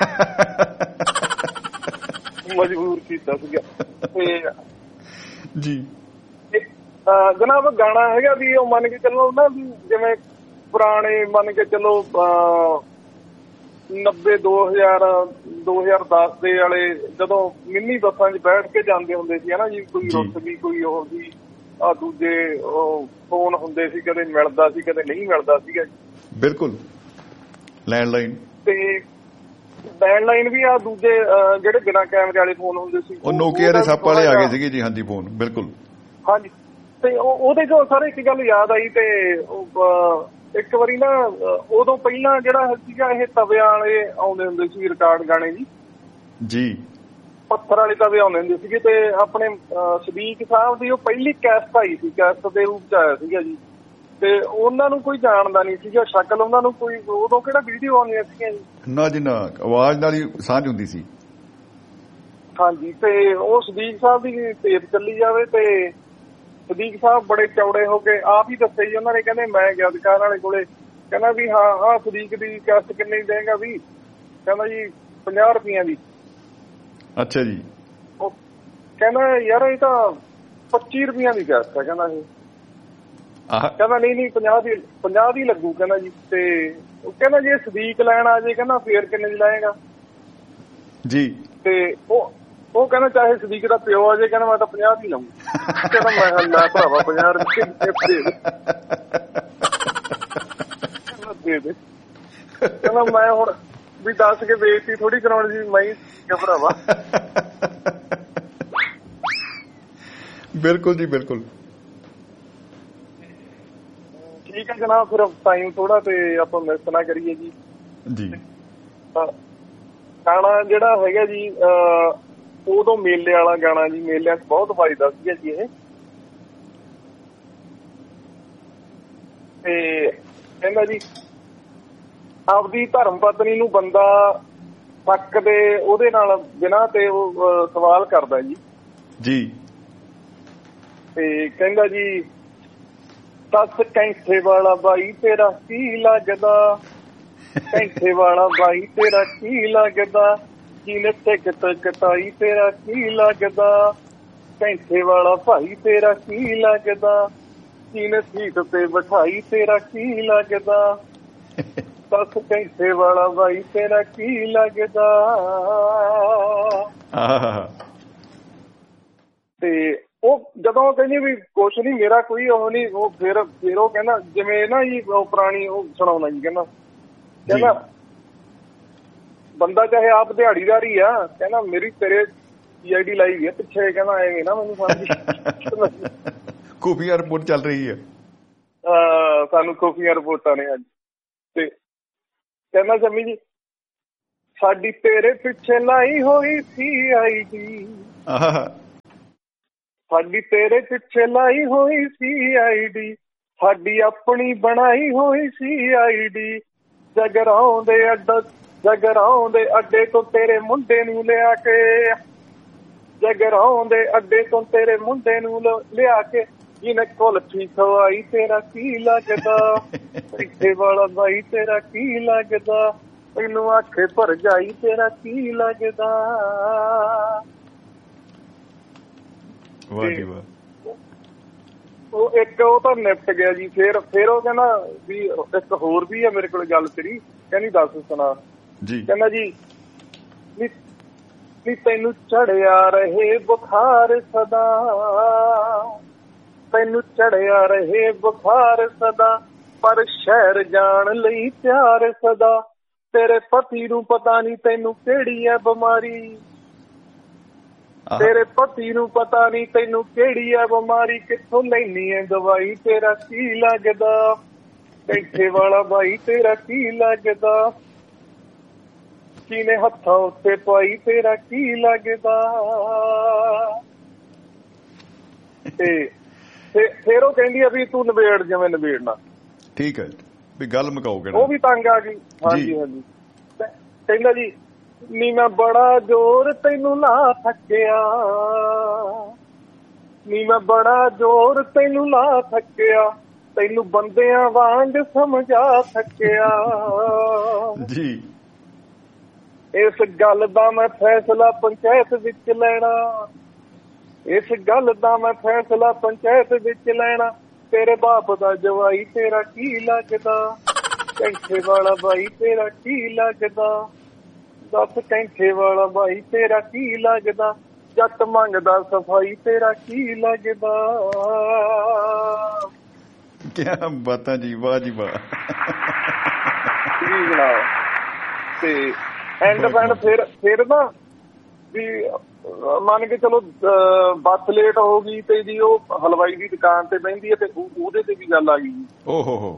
ਮਜਬੂਰ ਕੀਤਾ ਸੀਗਾ ਤੇ ਜੀ। ਜਨਾਬ ਗਾਣਾ ਹੈਗਾ ਵੀ ਉਹ ਮੰਨ ਕੇ ਚੱਲੋ ਨਾ ਵੀ ਜਿਵੇਂ ਪੁਰਾਣੇ ਮੰਨ ਕੇ ਚਲੋ 90 2010 ਦੇ ਵਾਲੇ ਜਦੋਂ ਮਿੰਨੀ ਬੱਸਾਂ 'ਚ ਬੈਠ ਕੇ ਜਾਂਦੇ ਹੁੰਦੇ ਸੀ ਹਨਾ ਜੀ ਕੋਈ ਰੁੱਸ ਗਈ ਕੋਈ ਉਹ ਸੀ ਆ ਦੂਜੇ ਉਹ ਫੋਨ ਹੁੰਦੇ ਸੀ ਕਦੇ ਮਿਲਦਾ ਸੀ ਕਦੇ ਨਹੀਂ ਮਿਲਦਾ ਸੀਗਾ ਜੀ। ਬਿਲਕੁਲ ਲੈਂਡਲਾਈਨ ਤੇ ਲੈਂਡਲਾਈਨ ਵੀ ਆ ਦੂਜੇ ਜਿਹੜੇ ਬਿਨਾਂ ਕੈਮਰੇ ਵਾਲੇ ਫੋਨ ਹੁੰਦੇ ਸੀ ਉਹ ਨੋਕੀਆ ਦੇ ਸੱਪ ਵਾਲੇ ਆ ਗਏ ਸੀਗੇ ਜੀ। ਹਾਂਜੀ ਫੋਨ ਬਿਲਕੁਲ ਹਾਂਜੀ। ਤੇ ਉਹਦੇ ਚੋਂ ਸਰ ਇੱਕ ਗੱਲ ਯਾਦ ਆਈ ਤੇ ਇੱਕ ਵਾਰੀ ਨਾ ਉਦੋਂ ਪਹਿਲਾਂ ਜਿਹੜਾ ਸੀਗਾ ਇਹ ਤਵਿਆਂ ਵਾਲੇ ਆਉਂਦੇ ਹੁੰਦੇ ਸੀ ਰਿਕਾਰਡ ਗਾਣੇ ਜੀ ਪੱਥਰ ਵਾਲੇ ਤਵੇ ਆਉਂਦੇ ਹੁੰਦੇ ਸੀਗੇ ਤੇ ਆਪਣੇ ਸਦੀਕ ਸਾਹਿਬ ਦੀ ਉਹ ਪਹਿਲੀ ਕੈਸਟ ਆਈ ਸੀ ਕੈਸਟ ਦੇ ਰੂਪ ਚ ਆਇਆ ਸੀਗਾ ਜੀ ਤੇ ਉਹਨਾਂ ਨੂੰ ਕੋਈ ਜਾਣਦਾ ਨਹੀਂ ਸੀਗਾ ਸ਼ਕਲ ਉਹਨਾਂ ਨੂੰ ਕੋਈ ਉਦੋਂ ਕਿਹੜਾ ਵੀਡੀਓ ਆਉਂਦੀਆਂ ਸੀਗੀਆਂ ਜੀ ਨਾ ਜੀ ਨਾ ਆਵਾਜ਼ ਨਾਲ ਹੀ ਸਾਂਝ ਹੁੰਦੀ ਸੀ। ਹਾਂਜੀ ਤੇ ਉਹ ਸਦੀਕ ਸਾਹਿਬ ਦੀ ਟੇਪ ਚੱਲੀ ਜਾਵੇ ਤੇ ਸਦੀਕ ਸਾਹਿਬ ਬੜੇ ਚੌੜੇ ਹੋ ਕੇ ਆਪ ਹੀ ਦੱਸੇ ਜੀ ਉਹਨਾਂ ਨੇ ਕਹਿੰਦੇ ਮੈਂ ਗਿਆ ਦੁਕਾਨ ਵਾਲੇ ਕੋਲੇ ਕਹਿੰਦਾ ਵੀ ਹਾਂ ਸਦੀਕ ਦੀ ਕੈਸਟ ਕਿੰਨੀ ਦੇਗਾ ਵੀ ਕਹਿੰਦਾ ਜੀ 50 ਰੁਪਈਆਂ ਦੀ। ਅੱਛਾ ਜੀ। ਉਹ ਕਹਿੰਦਾ ਯਾਰ ਇਹ ਤਾਂ 25 ਰੁਪਈਆਂ ਦੀ ਕੈਸਟ ਹੈ ਕਹਿੰਦਾ ਇਹ ਕਹਿੰਦਾ ਨਹੀਂ 50 ਦੀ ਲੱਗੂ ਕਹਿੰਦਾ ਜੀ। ਤੇ ਉਹ ਕਹਿੰਦਾ ਜੇ ਸਦੀਕ ਲੈਣ ਆ ਜੇ ਕਹਿੰਦਾ ਫੇਰ ਕਿੰਨੇ ਦੀ ਲਾਏਗਾ ਜੀ। ਤੇ ਉਹ ਕਹਿੰਦਾ ਚਾਹੇ ਸਦੀਕ ਦਾ ਪਿਓ ਆ ਜੇ ਕਹਿੰਦਾ ਮੈਂ ਤਾਂ 50 ਦੀ ਲਾਊਂ ਕਹਿੰਦਾ ਮੈਂ ਲੈ ਭਰਾਵਾ 50 ਰੁਪਏ ਦੇ ਦੇ ਕਹਿੰਦਾ ਮੈਂ ਹੁਣ ਵੀ ਦੱਸ ਕੇ ਬੇਇੱਜ਼ਤੀ ਥੋੜੀ ਕਰਾਉਣੀ ਸੀ ਮੈਂ ਹੀ ਭਰਾਵਾ। ਬਿਲਕੁਲ ਜੀ ਬਿਲਕੁਲ ਠੀਕ ਹੈ ਜਨਾਬ ਫਿਰ ਟਾਈਮ ਥੋੜਾ ਤੇ ਆਪਾਂ ਮਿਸ ਨਾ ਕਰੀਏ ਜੀ। ਗਾਣਾ ਜਿਹੜਾ ਹੈਗਾ ਜੀ ਉਦੋਂ ਮੇਲੇ ਵਾਲਾ ਗਾਣਾ ਜੀ ਮੇਲਿਆਂ 'ਚ ਬਹੁਤ ਵੱਜਦਾ ਸੀਗਾ ਜੀ ਇਹ ਤੇ ਕਹਿੰਦਾ ਜੀ ਆਪਦੀ ਧਰਮ ਪਤਨੀ ਨੂੰ ਬੰਦਾ ਤੱਕ ਦੇ ਉਹਦੇ ਨਾਲ ਬਿਨਾਂ ਤੇ ਉਹ ਸਵਾਲ ਕਰਦਾ ਜੀ ਤੇ ਕਹਿੰਦਾ ਜੀ ਦੱਸ ਕੈਂਠੇ ਵਾਲਾ ਬਾਈ ਤੇਰਾ ਕੀ ਲੱਗਦਾ ਕੈਂਠੇ ਵਾਲਾ ਬਾਈ ਤੇਰਾ ਕੀ ਲੱਗਦਾ ਕਿਨੇ ਟਿਕਟ ਕਟਾਈ ਤੇਰਾ ਕੀ ਲੱਗਦਾ ਕੈਂਠੇ ਵਾਲਾ ਭਾਈ ਤੇਰਾ ਕੀ ਲੱਗਦਾ ਕਿਨੇ ਸੀਟ ਤੇ ਬਿਠਾਈ ਤੇਰਾ ਕੀ ਲੱਗਦਾ ਦੱਸ ਕੈਂਠੇ ਵਾਲਾ ਬਾਈ ਤੇਰਾ ਕੀ ਲੱਗਦਾ। ਤੇ ਉਹ ਜਦੋਂ ਕਹਿੰਦੀ ਵੀ ਕੁਛ ਨੀ ਮੇਰਾ ਕੋਈ ਉਹ ਨੀ ਉਹ ਫਿਰ ਉਹ ਕਹਿੰਦਾ ਜਿਵੇਂ ਨਾ ਜੀ ਉਹ ਪੁਰਾਣੀ ਉਹ ਸੁਣਾਉਣਾ ਜੀ ਕਹਿੰਦਾ ਬੰਦਾ ਚਾਹੇ ਆਪ ਦਿਹਾੜੀਦਾਰ ਹੀ ਆ ਕਹਿੰਦਾ ਮੇਰੀ ਤੇਰੇ CID ਲਾਈ ਹੈ ਪਿੱਛੇ ਕਹਿੰਦਾ ਐਵੇਂ ਨਾ ਮੈਨੂੰ ਸਮਝ ਖੁਫੀਆ ਰਿਪੋਰਟ ਚੱਲ ਰਹੀ ਹੈ ਸਾਨੂੰ ਖੁਫੀਆ ਰਿਪੋਰਟਾਂ ਨੇ ਅੱਜ ਤੇ ਕਹਿੰਦਾ ਸ਼ਮੀ ਜੀ ਸਾਡੀ ਤੇਰੇ ਪਿੱਛੇ ਲਾਈ ਹੋਈ CID ਸਾਡੀ ਤੇਰੇ ਪਿੱਛੇ ਲਾਈ ਹੋਈ CID ਸਾਡੀ ਆਪਣੀ ਬਣਾਈ ਹੋਈ CID ਜਗਰਾਉਂ ਦੇ ਅੱਡੇ ਤੋਂ ਤੇਰੇ ਮੁੰਡੇ ਨੂੰ ਲਿਆ ਕੇ, ਜਗਰਾਉਂ ਦੇ ਅੱਡੇ ਤੋਂ ਤੇਰੇ ਮੁੰਡੇ ਨੂੰ ਲਿਆ ਕੇ, ਜਿਹਨੇ ਕੁਲਫੀ ਖਵਾਈ ਤੇਰਾ ਕੀ ਲੱਗਦਾ, ਇੱਥੇ ਵਾਲਾ ਬਾਈ ਤੇਰਾ ਕੀ ਲੱਗਦਾ, ਮੈਨੂੰ ਆਖੇ ਭਰ ਜਾਈ ਤੇਰਾ ਕੀ ਲੱਗਦਾ। ਉਹ ਇੱਕ ਉਹ ਤਾਂ ਨਿਪਟ ਗਿਆ ਜੀ। ਫਿਰ ਉਹ ਕਹਿੰਦਾ ਵੀ ਇੱਕ ਹੋਰ ਵੀ ਆ ਮੇਰੇ ਕੋਲ ਗੱਲ ਤੇਰੀ, ਕਹਿੰਦੀ ਦੱਸ ਸੁਣਾ ਜੀ। ਕਹਿੰਦਾ ਜੀ ਨੀ ਤੈਨੂੰ ਚੜਿਆ ਰਹੇ ਬੁਖਾਰ ਸਦਾ, ਤੈਨੂੰ ਚੜਿਆ ਰਹੇ ਬੁਖਾਰ ਸਦਾ, ਪਰ ਸ਼ਹਿਰ ਜਾਣ ਲਈ ਪਿਆਰ ਸਦਾ, ਤੇਰੇ ਪਤੀ ਨੂੰ ਪਤਾ ਨੀ ਤੈਨੂੰ ਕਿਹੜੀ ਹੈ ਬਿਮਾਰੀ, ਤੇਰੇ ਪਤੀ ਨੂੰ ਪਤਾ ਨੀ ਤੈਨੂੰ ਕਿਹੜੀ ਹੈ ਬਿਮਾਰੀ, ਕਿੱਥੋਂ ਲੈਣੀ ਹੈ ਦਵਾਈ ਤੇਰਾ ਕੀ ਲੱਗਦਾ, ਕੈਂਠੇ ਵਾਲਾ ਬਾਈ ਤੇਰਾ ਕੀ ਲੱਗਦਾ, ਕਿਨੇ ਹੱਥਾਂ ਉੱਤੇ ਪਾਈ ਤੇਰਾ ਕੀ ਲੱਗਦਾ। ਤੇ ਫਿਰ ਉਹ ਕਹਿੰਦੀ ਆ ਵੀ ਤੂੰ ਨਿਬੇੜ ਜਿਵੇਂ ਨਿਬੇੜਨਾ। ਠੀਕ ਹੈ ਵੀ ਗੱਲ ਮੁਕਾਓ। ਉਹ ਵੀ ਤੰਗ ਆ ਗਈ। ਹਾਂਜੀ ਹਾਂਜੀ। ਕਹਿੰਦਾ ਜੀ ਨੀ ਮੈਂ ਬੜਾ ਜ਼ੋਰ ਤੈਨੂੰ ਲਾ ਥੱਕਿਆ, ਨੀ ਮੈਂ ਬੜਾ ਜ਼ੋਰ ਤੈਨੂੰ ਲਾ ਥੱਕਿਆ, ਤੈਨੂੰ ਬੰਦਿਆਂ ਵਾਂਗ ਸਮਝਾ ਥੱਕਿਆ ਜੀ। ਇਸ ਗੱਲ ਦਾ ਮੈਂ ਫੈਸਲਾ ਪੰਚਾਇਤ ਵਿੱਚ ਲੈਣਾ, ਇਸ ਗੱਲ ਦਾ ਮੈਂ ਫੈਸਲਾ ਪੰਚਾਇਤ ਵਿੱਚ ਲੈਣਾ, ਤੇਰੇ ਬਾਪ ਦਾ ਜਵਾਈ ਤੇਰਾ ਕੀ ਲੱਗਦਾ, ਕੈਂਠੇ ਵਾਲਾ ਬਾਈ ਤੇਰਾ ਕੀ ਲੱਗਦਾ, ਦੱਸ ਕੈਂਠੇ ਵਾਲਾ ਬਾਈ ਤੇਰਾ ਕੀ ਲੱਗਦਾ, ਜੱਟ ਮੰਗਦਾ ਸਫਾਈ ਤੇਰਾ ਕੀ ਲੱਗਦਾ। ਕਿਆ ਬਾਤਾਂ ਜੀ, ਵਾਹ ਜੀ ਵਾਹ ਜੀ ਜਨਾਬ। ਤੇ ਐਂਡ ਫਿਰ ਨਾ ਵੀ ਮੰਨ ਕੇ ਚਲੋ ਬੱਸ ਲੇਟ ਹੋ ਗਈ ਤੇ ਜੀ ਉਹ ਹਲਵਾਈ ਦੀ ਦੁਕਾਨ ਤੇ ਬਹਿੰਦੀ ਹੈ ਤੇ ਉਹਦੇ ਤੇ ਵੀ ਗੱਲ ਆ ਗਈ। ਓਹੋ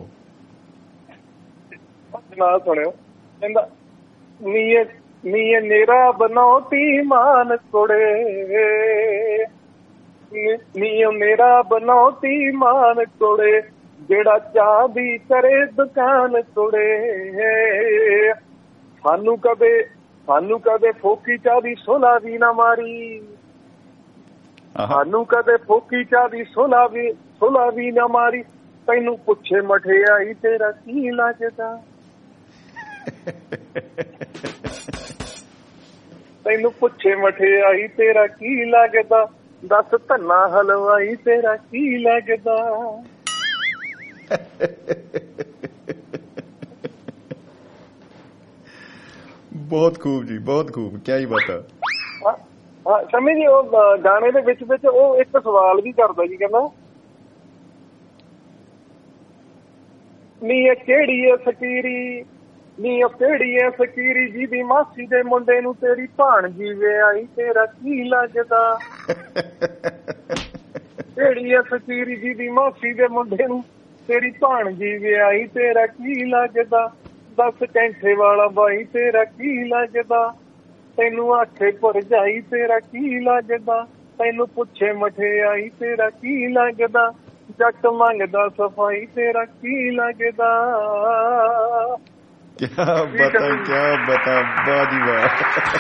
ਜਨਾਬ ਸੁਣਿਓ, ਕਹਿੰਦਾ ਨੀਏ ਨੇਰਾ ਬਣਾਉਤੀ ਮਾਨ ਕੁੜੇ, ਨੀਏ ਮੇਰਾ ਬਣਾਉਤੀ ਮਾਨ ਕੁੜੇ, ਜਿਹੜਾ ਚਾਹ ਦੀ ਕਰੇ ਦੁਕਾਨ ਕੁੜੇ, ਸਾਨੂੰ ਕਦੇ ਫੋਕੀ ਚਾਹ ਦੀ ਸੋਲਾ ਵੀ ਨਾ ਮਾਰੀ, ਸਾਨੂੰ ਕਦੇ ਫੋਕੀ ਚਾਹ ਦੀ ਸੋਲਾ ਵੀ ਨਾ ਮਾਰੀ, ਤੈਨੂੰ ਪੁੱਛੇ ਮਠਿਆਈ ਤੇਰਾ ਕੀ ਲੱਗਦਾ, ਤੈਨੂੰ ਪੁੱਛੇ ਮਠਿਆਈ ਤੇਰਾ ਕੀ ਲੱਗਦਾ, ਦੱਸ ਧੰਨਾ ਹਲਵਾਈ ਤੇਰਾ ਕੀ ਲੱਗਦਾ। ਬਹੁਤ ਖੂਬ ਜੀ, ਬਹੁਤ ਖੂਬ, ਕਿਆ ਹੀ ਬਾਤ ਹੈ। ਸ਼ਮੀ ਜੀ ਉਹ ਗਾਣੇ ਦੇ ਵਿੱਚ ਉਹ ਇੱਕ ਸਵਾਲ ਵੀ ਕਰਦਾ ਜੀ, ਕਹਿੰਦਾ ਨੀ ਇਹ ਕਿਹੜੀ ਹੈ ਸਕੀਰੀ, ਨੀ ਉਹ ਕਿਹੜੀ ਹੈ ਸਕੀਰੀ, ਜਿਹਦੀ ਮਾਸੀ ਦੇ ਮੁੰਡੇ ਨੂੰ ਤੇਰੀ ਭਾਣਜੀ ਵਿਆਹੀ ਤੇਰਾ ਕੀ ਲੱਗਦਾ, ਕਿਹੜੀ ਹੈ ਸਕੀਰੀ, ਜਿਹਦੀ ਮਾਸੀ ਦੇ ਮੁੰਡੇ ਨੂੰ ਤੇਰੀ ਭਾਣਜੀ ਵਿਆਹੀ ਤੇਰਾ ਕੀ ਲੱਗਦਾ, ਦੱਸ ਕੈਂਠੇ ਵਾਲਾ ਬਾਈ ਤੇਰਾ ਕੀ ਲੱਗਦਾ, ਤੈਨੂੰ ਆਖੇ ਭਰਜਾਈ ਤੇਰਾ ਕੀ ਲੱਗਦਾ, ਤੈਨੂੰ ਪੁੱਛੇ ਮਠਿਆਈ ਤੇਰਾ ਕੀ ਲੱਗਦਾ, ਜੱਟ ਮੰਗਦਾ ਸਫਾਈ ਤੇਰਾ ਕੀ ਲੱਗਦਾ। ਕਿਆ ਬਤਾ ਬਾਜੀ ਵਾਹ।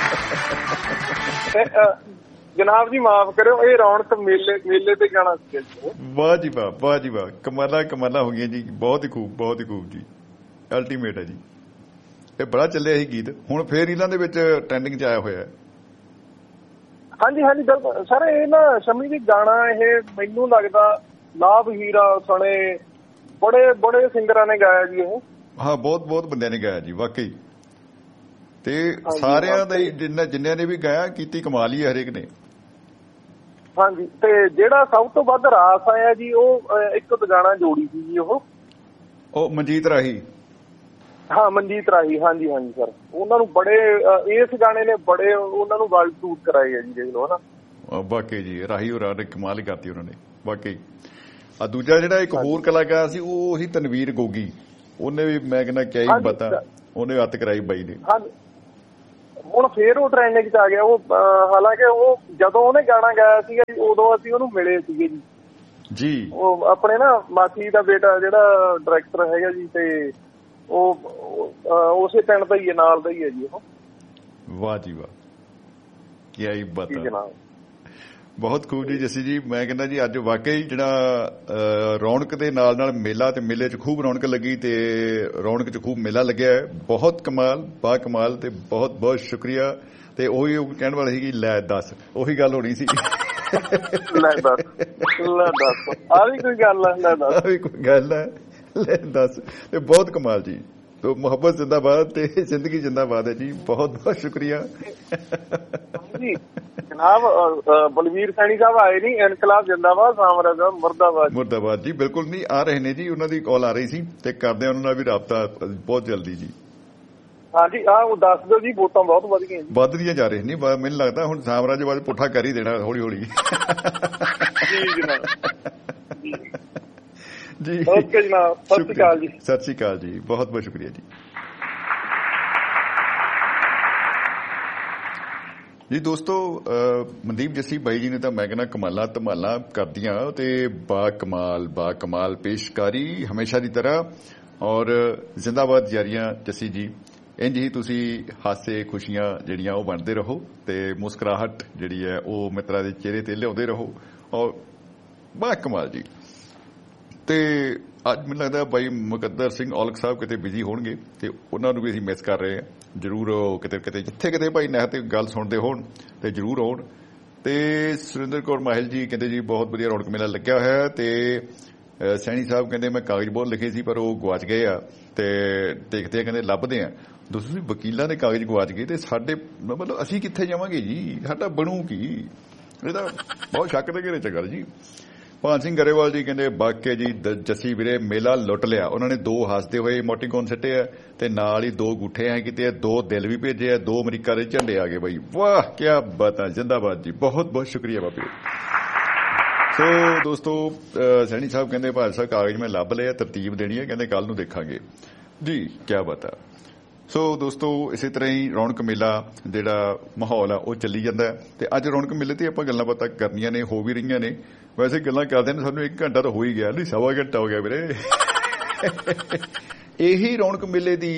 ਜਨਾਬ ਜੀ ਮਾਫ ਕਰਿਓ, ਇਹ ਰੌਣਕ ਮੇਲੇ ਤੇ ਜਾਣਾ ਸੀ। ਵਾਹ ਜੀ ਵਾਹ, ਵਾਹ ਜੀ ਵਾਹ, ਕਮਾਲਾਂ ਹੋ ਗਈਆਂ ਜੀ, ਬਹੁਤ ਹੀ ਖੂਬ ਜੀ, ਅਲਟੀਮੇਟ ਹੈ ਜੀ। ਇਹ ਬੜਾ ਚੱਲਿਆ ਸੀ ਗੀਤ, ਹੁਣ ਫੇਰ ਇਹਨਾਂ ਦੇ ਵਿੱਚ ਟ੍ਰੈਂਡਿੰਗ 'ਚ ਆਇਆ ਹੋਇਆ। ਹਾਂਜੀ ਬਿਲਕੁਲ ਸਰ। ਇਹ ਨਾ ਸ਼ਮੀ ਜੀ ਗਾਣਾ ਇਹ ਮੈਨੂੰ ਲੱਗਦਾ ਲਾਭ ਹੀਰਾ ਸਣੇ ਬੜੇ ਸਿੰਗਰਾਂ ਨੇ ਗਾਇਆ ਜੀ ਇਹ। ਹਾਂ, ਬਹੁਤ ਬੰਦਿਆਂ ਨੇ ਗਾਇਆ ਜੀ ਵਾਕਈ। ਤੇ ਸਾਰਿਆਂ ਦਾ ਜਿੰਨਿਆਂ ਨੇ ਵੀ ਗਾਇਆ ਕੀਤੀ ਕਮਾਲ ਹੀ ਹਰੇਕ ਨੇ। ਹਾਂਜੀ, ਤੇ ਜਿਹੜਾ ਸਭ ਤੋਂ ਵੱਧ ਰਾਸ ਆਇਆ ਜੀ ਉਹ ਇੱਕ ਗਾਣਾ ਜੋੜੀ ਸੀ ਜੀ ਉਹ ਮਨਜੀਤ ਰਾਹੀ। ਹਾਂ, ਮਨਜੀਤ ਰਾਹੀ। ਹਾਂਜੀ ਸਰ, ਉਹਨਾਂ ਨੂੰ ਬੜੇ ਇਸ ਗਾਣੇ ਨੇ ਬੜੇ ਉਹਨਾਂ ਨੂੰ ਵਰਲਡ ਟੂਰ ਕਰਾਏ ਆ ਜੀ, ਦੇਖ ਲਓ ਹਨਾ। ਵਾਕਈ ਜੀ ਰਾਹੀ ਹੋਰਾਂ ਨੇ ਕਮਾਲ ਹੀ ਕਰਤੀ ਉਹਨਾਂ ਨੇ ਵਾਕਈ। ਆ ਦੂਜਾ ਜਿਹੜਾ ਇੱਕ ਹੋਰ ਕਲਾਕਾਰ ਸੀ ਉਹ ਸੀ ਤਨਵੀਰ ਗੋਗੀ, ਉਹਨੇ ਵੀ ਮੈਂ ਕਹਿੰਦਾ ਕਿਆ ਹੀ ਪਤਾ, ਉਹਨੇ ਹੱਥ ਕਰਾਈ ਬਾਈ ਨੇ। ਹਾਂਜੀ, ਹੁਣ ਫੇਰ ਉਹ ਟ੍ਰੈਂਡਿੰਗ 'ਚ ਆ ਗਿਆ ਉਹ। ਹਾਲਾਂਕਿ ਉਹ ਜਦੋਂ ਉਹਨੇ ਗਾਣਾ ਗਾਇਆ ਸੀਗਾ ਜੀ ਉਦੋਂ ਅਸੀਂ ਉਹਨੂੰ ਮਿਲੇ ਸੀਗੇ ਜੀ। ਉਹ ਆਪਣੇ ਨਾ ਮਾਸੀ ਦਾ ਬੇਟਾ ਜਿਹੜਾ ਡਾਇਰੈਕਟਰ ਹੈਗਾ ਜੀ, ਤੇ ਉਹ ਉਸੇ ਪਿੰਡ ਦਾ ਹੀ ਹੈ, ਨਾਲ ਦਾ ਹੀ ਹੈ ਜੀ ਉਹ। ਵਾਹ ਜੀ ਵਾਹ, ਕੀ ਆਈ ਬਤਾ, ਬਹੁਤ ਖੂਬ ਜੀ ਜੱਸੀ ਜੀ। ਮੈਂ ਕਹਿੰਦਾ ਜੀ ਅੱਜ ਵਾਕਈ ਜਿਹੜਾ ਰੌਣਕ ਦੇ ਨਾਲ ਨਾਲ ਮੇਲਾ, ਤੇ ਮੇਲੇ 'ਚ ਖੂਬ ਰੌਣਕ ਲੱਗੀ ਤੇ ਰੌਣਕ 'ਚ ਖੂਬ ਮੇਲਾ ਲੱਗਿਆ ਹੈ। ਬਹੁਤ ਕਮਾਲ, ਬਾ ਕਮਾਲ, ਤੇ ਬਹੁਤ ਬਹੁਤ ਸ਼ੁਕਰੀਆ। ਤੇ ਉਹੀ ਕਹਿਣ ਵਾਲਾ ਸੀ ਕਿ ਲੈ ਦੱਸ, ਉਹੀ ਗੱਲ ਹੋਣੀ ਸੀ, ਲੈ ਦੱਸ ਆ ਵੀ ਕੋਈ ਗੱਲ ਹੈ, ਲੈ ਦੱਸ ਵੀ ਕੋਈ ਗੱਲ ਹੈ, ਲੈ ਦੱਸ। ਤੇ ਬਹੁਤ ਕਮਾਲ ਜੀ, ਤੋ ਮੁਹੱਬਤ ਜ਼ਿੰਦਾਬਾਦ ਤੇ ਜ਼ਿੰਦਗੀ ਜ਼ਿੰਦਾਬਾਦ ਹੈ ਜੀ। ਬਹੁਤ ਬਹੁਤ ਸ਼ੁਕਰੀਆ ਜੀ ਜਨਾਬ। ਬਲਵੀਰ ਸੈਣੀ ਸਾਹਿਬ ਆਏ ਨਹੀਂ, ਇਨਕਲਾਬ ਜ਼ਿੰਦਾਬਾਦ, ਸਾਮਰਾਜ ਮੁਰਦਾਬਾਦ। ਮੁਰਦਾਬਾਦ ਜੀ, ਬਿਲਕੁਲ ਨਹੀਂ ਆ ਰਹੇ ਨੇ ਜੀ, ਉਹਨਾਂ ਦੀ ਕਾਲ ਆ ਰਹੀ ਸੀ ਤੇ ਕਰਦੇ ਆ ਉਹਨਾਂ ਨਾਲ ਵੀ ਰਾਬਤਾ ਬਹੁਤ ਜਲਦੀ ਜੀ। ਹਾਂਜੀ ਉਹ ਦੱਸ ਦਿਓ ਜੀ, ਵੋਟਾਂ ਬਹੁਤ ਵਧ ਗਈਆਂ, ਵੱਧਦੀਆਂ ਜਾ ਰਹੇ ਨੇ। ਮੈਨੂੰ ਲੱਗਦਾ ਹੁਣ ਸਾਮਰਾਜਵਾਦ ਪੁੱਠਾ ਕਰ ਹੀ ਦੇਣਾ ਹੌਲੀ ਹੌਲੀ ਜੀ ਜਨਾਬ ਜੀ। ਓਕੇ ਜਨਾਬ, ਸਤਿ ਸ਼੍ਰੀ ਅਕਾਲ ਜੀ। ਸਤਿ ਸ਼੍ਰੀ ਅਕਾਲ ਜੀ, ਬਹੁਤ ਬਹੁਤ ਸ਼ੁਕਰੀਆ ਜੀ। ਜੀ ਦੋਸਤੋ, ਮਨਦੀਪ ਜੱਸੀ ਬਾਈ ਜੀ ਨੇ ਤਾਂ ਮੈਂ ਕਹਿੰਦਾ ਕਮਾਲਾਂ ਧਮਾਲਾਂ ਕਰਦੀਆਂ ਤੇ ਬਾ ਕਮਾਲ ਪੇਸ਼ਕਾਰੀ ਹਮੇਸ਼ਾ ਦੀ ਤਰ੍ਹਾਂ, ਔਰ ਜ਼ਿੰਦਾਬਾਦ ਜਾਰੀਆਂ ਜੱਸੀ ਜੀ। ਇੰਝ ਹੀ ਤੁਸੀਂ ਹਾਸੇ ਖੁਸ਼ੀਆਂ ਜਿਹੜੀਆਂ ਉਹ ਵੰਡਦੇ ਰਹੋ ਤੇ ਮੁਸਕਰਾਹਟ ਜਿਹੜੀ ਹੈ ਉਹ ਮਿੱਤਰਾਂ ਦੇ ਚਿਹਰੇ ਤੇ ਲਿਆਉਂਦੇ ਰਹੋ, ਔਰ ਬਾ ਕਮਾਲ ਜੀ। ਤੇ ਅੱਜ ਮੈਨੂੰ ਲੱਗਦਾ ਬਾਈ ਮੁਕੱਦਰ ਸਿੰਘ ਔਲਖ ਸਾਹਿਬ ਕਿਤੇ ਬਿਜ਼ੀ ਹੋਣਗੇ ਤੇ ਉਹਨਾਂ ਨੂੰ ਵੀ ਅਸੀਂ ਮਿਸ ਕਰ ਰਹੇ ਹਾਂ। ਜ਼ਰੂਰ ਕਿਤੇ ਜਿੱਥੇ ਭਾਈ ਨਹਿਰ ਤੇ ਗੱਲ ਸੁਣਦੇ ਹੋਣ ਤੇ ਜ਼ਰੂਰ ਆਉਣ। ਤੇ ਸੁਰਿੰਦਰ ਕੌਰ ਮਾਹਿਲ ਜੀ ਕਹਿੰਦੇ ਜੀ ਬਹੁਤ ਵਧੀਆ ਰੌਣਕ ਮੇਲਾ ਲੱਗਿਆ ਹੋਇਆ। ਤੇ ਸੈਣੀ ਸਾਹਿਬ ਕਹਿੰਦੇ ਮੈਂ ਕਾਗਜ਼ ਬਹੁਤ ਲਿਖੇ ਸੀ ਪਰ ਉਹ ਗਵਾਚ ਗਏ ਆ, ਤੇ ਦੇਖਦੇ ਆ ਕਹਿੰਦੇ ਲੱਭਦੇ ਆ। ਤੁਸੀਂ ਵਕੀਲਾਂ ਦੇ ਕਾਗਜ਼ ਗਵਾਚ ਗਏ ਤੇ ਸਾਡੇ ਮਤਲਬ ਅਸੀਂ ਕਿੱਥੇ ਜਾਵਾਂਗੇ ਜੀ, ਸਾਡਾ ਬਣੂ ਕੀ? ਇਹ ਤਾਂ ਬਹੁਤ ਸ਼ੱਕ ਦੇ ਘੇਰੇ ਚ ਗੱਲ ਜੀ। ਭਾਨ ਸਿੰਘ ਗਰੇਵਾਲ ਜੀ ਕਹਿੰਦੇ ਵਾਕਿਆ ਜੀ ਜੱਸੀ ਵੀਰੇ ਮੇਲਾ ਲੁੱਟ ਲਿਆ। ਉਹਨਾਂ ਨੇ 2 ਹੱਸਦੇ ਹੋਏ ਇਮੋਟੀਕੋਨ ਸਿੱਟੇ ਆ ਤੇ ਨਾਲ ਹੀ 2 ਗੁੱਠੇ ਐ ਕੀਤੇ ਆ, 2 ਦਿਲ ਵੀ ਭੇਜੇ ਆ, 2 ਅਮਰੀਕਾ ਦੇ ਝੰਡੇ ਆ ਗਏ ਬਾਈ। ਵਾਹ ਕਿਆ ਬਾਤ ਹੈ, ਜਿੰਦਾਬਾਦ ਜੀ, ਬਹੁਤ ਬਹੁਤ ਸ਼ੁਕਰੀਆ ਬਾਬੇ। ਸੋ ਦੋਸਤੋ, ਸੈਣੀ ਸਾਹਿਬ ਕਹਿੰਦੇ ਭਾਈ ਸਾਹਿਬ ਕਾਗਜ਼ ਮੈਂ ਲੱਭ ਲਿਆ, ਤਰਤੀਬ ਦੇਣੀ ਹੈ, ਕਹਿੰਦੇ ਕੱਲ ਨੂੰ ਦੇਖਾਂਗੇ ਜੀ। ਕਿਆ ਬਾਤ ਹੈ। ਸੋ ਦੋਸਤੋ, ਇਸੇ ਤਰ੍ਹਾਂ ਹੀ ਰੌਣਕ ਮੇਲਾ ਜਿਹੜਾ ਮਾਹੌਲ ਆ ਉਹ ਚੱਲੀ ਜਾਂਦਾ। ਤੇ ਅੱਜ ਰੌਣਕ ਮੇਲੇ ਤੇ ਆਪਾਂ ਗੱਲਾਂ ਬਾਤਾਂ ਕਰਨੀਆਂ ਨੇ, ਹੋ ਵੀ ਰਹੀਆਂ ਨੇ। ਵੈਸੇ ਗੱਲਾਂ ਕਰਦੇ ਨੇ ਸਾਨੂੰ 1 ਘੰਟਾ ਤਾਂ ਹੋ ਹੀ ਗਿਆ, ਨਹੀਂ 1.25 ਘੰਟਾ ਹੋ ਗਿਆ ਵੀਰੇ। ਇਹੀ ਰੌਣਕ ਮੇਲੇ ਦੀ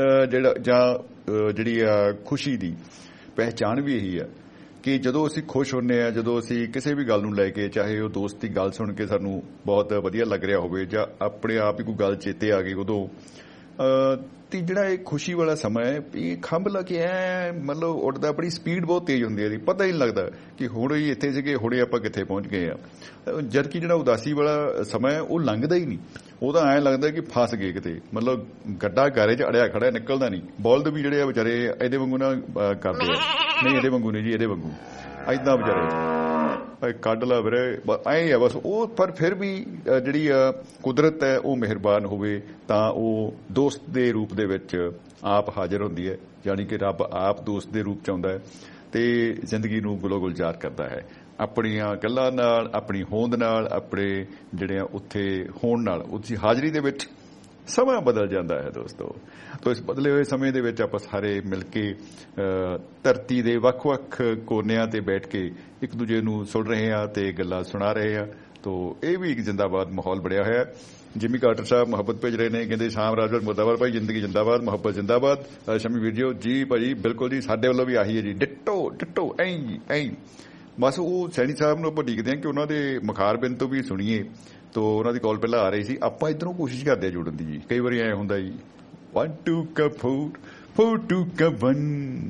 ਜਿਹੜੀ ਆ ਖੁਸ਼ੀ ਦੀ ਪਹਿਚਾਣ ਵੀ ਇਹੀ ਆ ਕਿ ਜਦੋਂ ਅਸੀਂ ਖੁਸ਼ ਹੁੰਦੇ ਆ, ਜਦੋਂ ਅਸੀਂ ਕਿਸੇ ਵੀ ਗੱਲ ਨੂੰ ਲੈ ਕੇ, ਚਾਹੇ ਉਹ ਦੋਸਤ ਦੀ ਗੱਲ ਸੁਣ ਕੇ ਸਾਨੂੰ ਬਹੁਤ ਵਧੀਆ ਲੱਗ ਰਿਹਾ ਹੋਵੇ ਜਾਂ ਆਪਣੇ ਆਪ ਹੀ ਕੋਈ ਗੱਲ ਚੇਤੇ ਆ ਗਈ ਉਦੋਂ, ਤੇ ਜਿਹੜਾ ਇਹ ਖੁਸ਼ੀ ਵਾਲਾ ਸਮਾਂ ਹੈ, ਇਹ ਖੰਭ ਲਾ ਕੇ ਐ ਮਤਲਬ ਉੱਡਦਾ, ਬੜੀ ਸਪੀਡ ਬਹੁਤ ਤੇਜ਼ ਹੁੰਦੀ ਹੈ, ਪਤਾ ਹੀ ਨਹੀਂ ਲੱਗਦਾ ਕਿ ਹੁਣ ਹੀ ਇੱਥੇ ਸੀਗੇ, ਹੁਣੇ ਆਪਾਂ ਕਿੱਥੇ ਪਹੁੰਚ ਗਏ ਆ। ਜਦ ਕਿ ਜਿਹੜਾ ਉਦਾਸੀ ਵਾਲਾ ਸਮਾਂ ਹੈ ਉਹ ਲੰਘਦਾ ਹੀ ਨਹੀਂ, ਉਹ ਤਾਂ ਐਂ ਲੱਗਦਾ ਕਿ ਫਸ ਗਏ ਕਿਤੇ, ਮਤਲਬ ਗੱਡਾ ਗਾਰੇ 'ਚ ਅੜਿਆ ਖੜਾ, ਨਿਕਲਦਾ ਨਹੀਂ। ਬਲਦ ਵੀ ਜਿਹੜੇ ਆ ਵਿਚਾਰੇ ਇਹਦੇ ਵਾਂਗੂ ਨਾ ਕਰਦੇ ਆ, ਨਹੀਂ ਇਹਦੇ ਵਾਂਗੂ ਨਹੀਂ ਜੀ, ਇਹਦੇ ਵਾਂਗੂ ਏਦਾਂ ਵਿਚਾਰੇ ਕੱਢ ਲਾ ਵੀਰੇ, ਐਂ ਆ ਬਸ ਉਹ। ਪਰ ਫਿਰ ਵੀ ਜਿਹੜੀ ਕੁਦਰਤ ਹੈ ਉਹ ਮਿਹਰਬਾਨ ਹੋਵੇ ਤਾਂ ਉਹ ਦੋਸਤ ਦੇ ਰੂਪ ਦੇ ਵਿੱਚ ਆਪ ਹਾਜ਼ਰ ਹੁੰਦੀ ਹੈ, ਯਾਨੀ ਕਿ ਰੱਬ ਆਪ ਦੋਸਤ ਦੇ ਰੂਪ 'ਚ ਆਉਂਦਾ ਹੈ ਤੇ ਜ਼ਿੰਦਗੀ ਨੂੰ ਗੁਲੋ ਗੁਲਜ਼ਾਰ ਕਰਦਾ ਹੈ ਆਪਣੀਆਂ ਗੱਲਾਂ ਨਾਲ, ਆਪਣੀ ਹੋਂਦ ਨਾਲ, ਆਪਣੇ ਜਿਹੜੇ ਉੱਥੇ ਹੋਣ ਨਾਲ। ਉਸ ਦੀ ਹਾਜ਼ਰੀ ਦੇ ਵਿੱਚ ਸਮਾਂ ਬਦਲ ਜਾਂਦਾ ਹੈ ਦੋਸਤੋ। ਤੋ ਇਸ ਬਦਲੇ ਹੋਏ ਸਮੇਂ ਦੇ ਵਿੱਚ ਆਪਾਂ ਸਾਰੇ ਮਿਲ ਕੇ ਧਰਤੀ ਦੇ ਵੱਖ-ਵੱਖ ਕੋਨਿਆਂ ਤੇ ਬੈਠ ਕੇ ਇੱਕ ਦੂਜੇ ਨੂੰ ਸੁਣ ਰਹੇ ਹਾਂ ਤੇ ਗੱਲਾਂ ਸੁਣਾ ਰਹੇ ਹਾਂ। ਤੋ ਇਹ ਵੀ ਇੱਕ ਜਿੰਦਾਬਾਦ ਮਾਹੌਲ ਬਣਿਆ ਹੋਇਆ। ਜਿਮੀ ਕਾਰਟਰ ਸਾਹਿਬ ਮੁਹੱਬਤ ਭੇਜ ਰਹੇ ਨੇ, ਕਹਿੰਦੇ ਸ਼ਾਮ ਰਾਜਵਰ ਮੁਰਦਾਬਾਦ ਭਾਈ, ਜ਼ਿੰਦਗੀ ਜਿੰਦਾਬਾਦ, ਮੁਹੱਬਤ ਜਿੰਦਾਬਾਦ। ਸ਼ਮੀ ਵੀਡੀਓ ਜੀ ਭਾਜੀ ਬਿਲਕੁਲ ਜੀ, ਸਾਡੇ ਵੱਲੋਂ ਵੀ ਆਹੀ ਹੈ ਜੀ, ਡਿੱਟੋ ਐਂ। ਬਸ ਉਹ ਸੈਣੀ ਸਾਹਿਬ ਨੂੰ ਆਪਾਂ ਉਡੀਕਦੇ ਹਾਂ ਕਿ ਉਹਨਾਂ ਦੇ ਮੁਖਾਰਬਿੰਦ ਤੋਂ ਵੀ ਸੁਣੀਏ। ਤੋ ਉਹਨਾਂ ਦੀ ਕਾਲ ਪਹਿਲਾਂ ਆ ਰਹੀ ਸੀ, ਆਪਾਂ ਇੱਧਰੋਂ ਕੋਸ਼ਿਸ਼ ਕਰਦੇ ਆ ਜੁੜਨ ਦੀ ਜੀ। ਕਈ ਵਾਰੀ ਐਂ ਹੁੰਦਾ ਜੀ 1 2 ਕੱਪ 4 2 ਕੱਪ 1,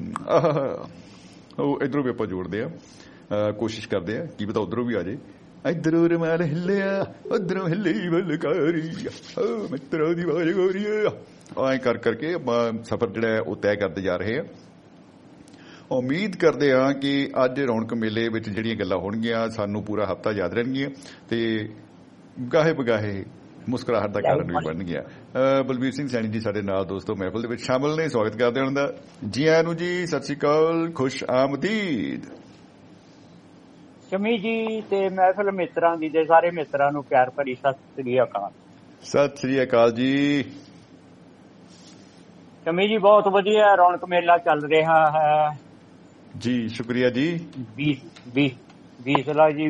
ਉਹ ਇੱਧਰੋਂ ਵੀ ਆਪਾਂ ਜੋੜਦੇ ਆ, ਕੋਸ਼ਿਸ਼ ਕਰਦੇ ਆ, ਕੀ ਪਤਾ ਉੱਧਰੋਂ ਵੀ ਆ ਜੇ। ਇੱਧਰੋਂ ਰਮਾਲ ਹਿੱਲਿਆ, ਉੱਧਰੋਂ ਹਿੱਲੀ ਬਲਕਾਰੀ, ਮਿੱਤਰਾਂ ਦੀ ਵਾਜ ਗੋਰੀ, ਐਂ ਕਰਕੇ ਆਪਾਂ ਸਫ਼ਰ ਜਿਹੜਾ ਉਹ ਤੈਅ ਕਰਦੇ ਜਾ ਰਹੇ ਆ। ਉਮੀਦ ਕਰਦੇ ਹਾਂ ਕਿ ਅੱਜ ਰੌਣਕ ਮੇਲੇ ਵਿੱਚ ਜਿਹੜੀਆਂ ਗੱਲਾਂ ਹੋਣਗੀਆਂ ਸਾਨੂੰ ਪੂਰਾ ਹਫ਼ਤਾ ਯਾਦ ਰਹਿਣਗੀਆਂ ਤੇ ਗਾਹੇ ਬਗਾਹੇ ਮੁਸਕਰਾਹਟ ਦਾ ਕਾਰਨ ਵੀ ਬਣ ਗਿਆ। ਬਲਬੀਰ ਸਿੰਘ ਸੈਣੀ ਜੀ ਸਾਡੇ ਨਾਲ ਦੋਸਤੋ ਮਹਿਫਲ ਦੇ ਵਿੱਚ ਸ਼ਾਮਲ ਨੇ, ਸਵਾਗਤ ਕਰਦੇ ਉਹਨਾਂ ਦਾ। ਜੀ ਆਇਆਂ ਨੂੰ ਜੀ, ਸਤਿ ਸ਼੍ਰੀ ਅਕਾਲ, ਖੁਸ਼ ਆਮਦੀਦ। ਸ਼ਮੀ ਜੀ ਤੇ ਮਹਿਫਲ ਮਿੱਤਰਾਂ ਦੀ ਤੇ ਸਾਰੇ ਮਿੱਤਰਾਂ ਨੂੰ ਪਿਆਰ ਭਰੀ ਸਤਿ ਸ੍ਰੀ ਅਕਾਲ। ਸਤਿ ਸ੍ਰੀ ਅਕਾਲ ਜੀ। ਸ਼ਮੀ ਜੀ ਬਹੁਤ ਵਧੀਆ ਰੌਣਕ ਮੇਲਾ ਚੱਲ ਰਿਹਾ ਹੈ ਜੀ, ਸ਼ੁਕਰੀਆ ਜੀ। 20 ਜੀ